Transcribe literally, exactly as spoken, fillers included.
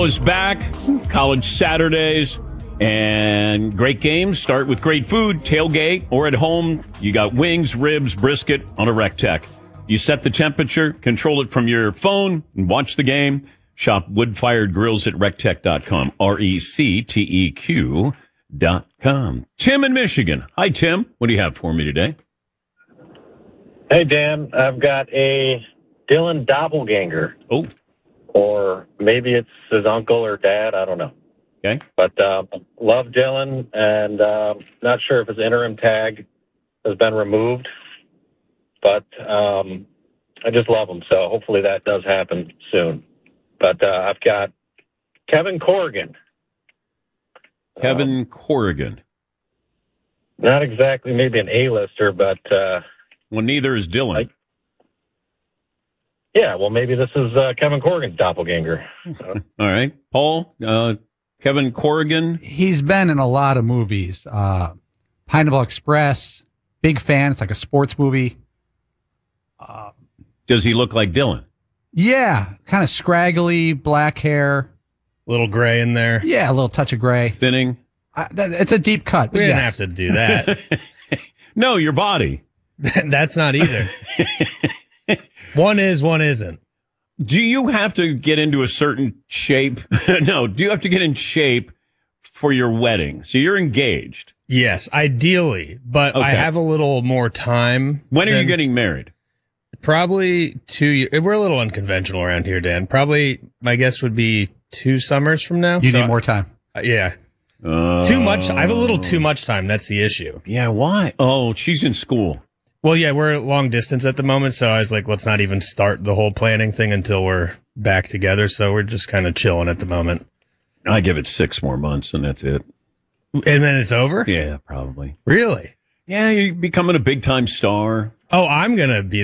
Is back, College Saturdays, and great games start with great food, tailgate, or at home. You got wings, ribs, brisket on a RecTech. You set the temperature, control it from your phone, and watch the game. Shop wood-fired grills at rectech dot com, R E C T E Q dot com. Tim in Michigan. Hi, Tim. What do you have for me today? Hey, Dan. I've got a Dylan doppelganger. Oh. Or maybe it's his uncle or dad. I don't know. Okay. But uh, love Dylan, and uh, not sure if his interim tag has been removed. But um, I just love him, so hopefully that does happen soon. But uh, I've got Kevin Corrigan. Kevin um, Corrigan. Not exactly maybe an A-lister, but... Uh, well, neither is Dylan. Like, yeah, well, maybe this is uh, Kevin Corrigan's doppelganger. All right. Paul, uh, Kevin Corrigan. He's been in a lot of movies. Uh, Pineapple Express, big fan. It's like a sports movie. Uh, Does he look like Dylan? Yeah, kind of scraggly, black hair. Little gray in there. Yeah, a little touch of gray. Thinning? I, that, it's a deep cut. We but didn't yes. have to do that. No, your body. That's not either. One is, one isn't. Do you have to get into a certain shape? No, do you have to get in shape for your wedding? So you're engaged. Yes, ideally, but Okay. I have a little more time. When are than- you getting married? Probably two years. We're a little unconventional around here, Dan. Probably, my guess would be two summers from now. You So, need more time. uh, yeah. Uh, Too much. I have a little too much time. That's the issue. Yeah, why? Oh, she's in school. Well, yeah, we're long distance at the moment, so I was like, let's not even start the whole planning thing until we're back together. So we're just kind of chilling at the moment. I give it six more months and that's it. And then it's over? Yeah, probably. Really? Yeah, you're becoming a big time star. Oh, I'm going to be